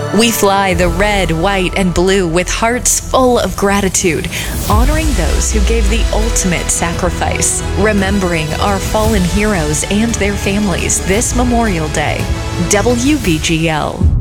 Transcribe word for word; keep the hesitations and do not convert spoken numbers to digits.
We fly the red, white, and blue with hearts full of gratitude, honoring those who gave the ultimate sacrifice, remembering our fallen heroes and their families this Memorial Day. W B G L.